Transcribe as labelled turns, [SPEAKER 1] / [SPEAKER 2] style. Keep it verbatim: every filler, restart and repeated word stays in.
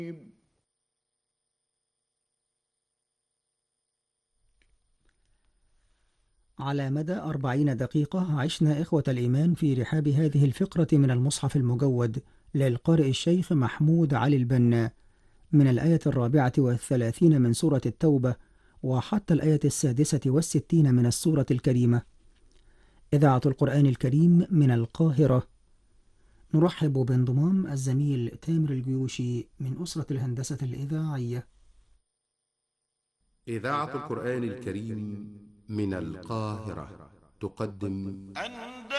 [SPEAKER 1] على مدى أربعين دقيقة عشنا إخوة الإيمان في رحاب هذه الفقرة من المصحف المجود للقارئ الشيخ محمود علي البنا، من الآية الرابعة والثلاثين من سورة التوبة وحتى الآية السادسة والستين من السورة الكريمة. إذاعة القرآن الكريم من القاهرة. نرحب بانضمام الزميل تامر الجيوشي من أسرة الهندسة الإذاعية.
[SPEAKER 2] إذاعة القرآن الكريم من القاهرة تقدم